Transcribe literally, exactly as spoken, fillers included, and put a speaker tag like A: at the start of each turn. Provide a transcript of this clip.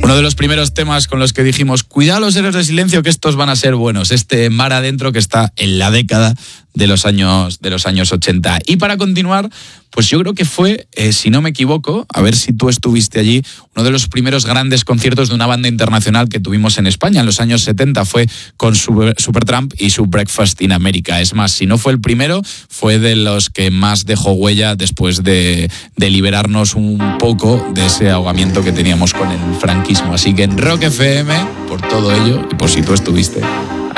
A: Uno de los primeros temas con los que dijimos, cuidado los héroes de silencio, que estos van a ser buenos. Este Mar Adentro, que está en la década de los años, de los años ochenta. Y para continuar, pues yo creo que fue, eh, si no me equivoco, a ver si tú estuviste allí, uno de los primeros grandes conciertos de una banda internacional que tuvimos en España en los años setenta. Fue con Super, Supertramp y su Breakfast in America. Es más, si no fue el primero, fue de los que más dejó huella después de, de liberarnos un poco de ese ahogamiento que teníamos con el franquismo. Así que en Rock F M, por todo ello, y por si tú estuviste,